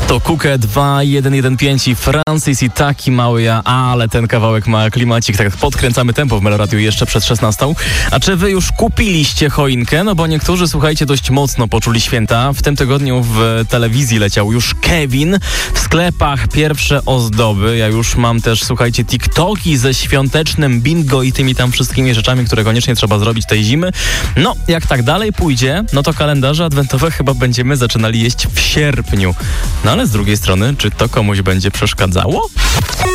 To Kukę 2115 i Francis i taki mały ja, ale ten kawałek ma klimacik, tak podkręcamy tempo w Meloradiu jeszcze przed 16. A czy wy już kupiliście choinkę? No bo niektórzy, słuchajcie, dość mocno poczuli święta. W tym tygodniu w telewizji leciał już Kevin, w sklepach pierwsze ozdoby. Ja już mam też, słuchajcie, TikToki ze świątecznym bingo i tymi tam wszystkimi rzeczami, które koniecznie trzeba zrobić tej zimy. No, jak tak dalej pójdzie, no to kalendarze adwentowe chyba będziemy zaczynali jeść w sierpniu. No ale z drugiej strony, czy to komuś będzie przeszkadzało?